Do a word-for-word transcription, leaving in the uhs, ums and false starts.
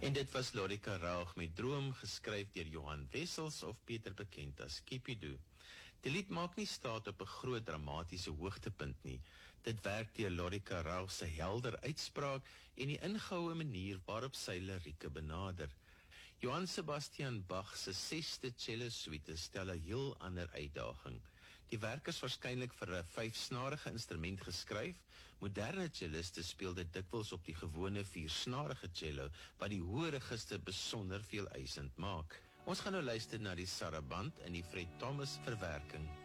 En dit was Lorika Raug met Droom, geskryf deur Johan Wessels of beter bekend as Kipido. Die lied maak nie staat op 'n groot dramatiese hoogtepunt nie. Dit werk deur Lorika Raug se helder uitspraak en die ingehoue manier waarop sy lirieke benader. Johann Sebastian Bach se sesde cello suite stel 'n heel ander uitdaging. Die werk is waarskynlik vir 'n vyfsnarige instrument geskryf. Moderne celliste speel dit dikwels op die gewone viersnarige cello, wat die hoë register besonder veel eisend maak. Ons gaan nou luister na die saraband in die Fred Thomas verwerking.